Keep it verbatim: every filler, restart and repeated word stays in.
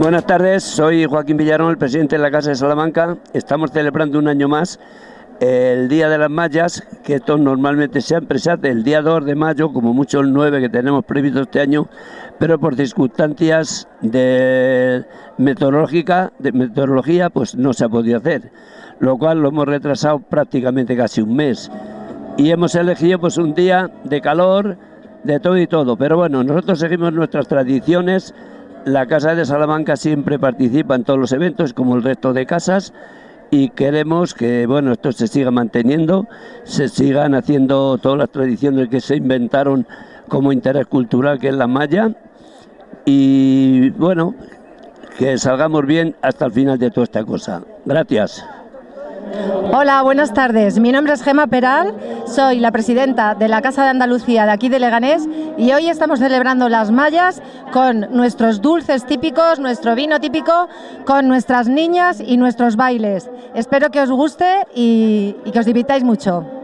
Buenas tardes, soy Joaquín Villarón, el presidente de la Casa de Salamanca. Estamos celebrando un año más el Día de las Mallas, que esto normalmente siempre se hace el día dos de mayo, como mucho el nueve que tenemos previsto este año, pero por circunstancias de meteorológica, de meteorología, pues no se ha podido hacer, lo cual lo hemos retrasado prácticamente casi un mes. Y hemos elegido pues un día de calor, de todo y todo, pero bueno, nosotros seguimos nuestras tradiciones. La Casa de Salamanca siempre participa en todos los eventos, como el resto de casas, y queremos que bueno, esto se siga manteniendo, se sigan haciendo todas las tradiciones que se inventaron como interés cultural, que es la malla, y bueno, que salgamos bien hasta el final de toda esta cosa. Gracias. Hola, buenas tardes. Mi nombre es Gema Peral, soy la presidenta de la Casa de Andalucía de aquí de Leganés y hoy estamos celebrando las Mallas con nuestros dulces típicos, nuestro vino típico, con nuestras niñas y nuestros bailes. Espero que os guste y, y que os divirtáis mucho.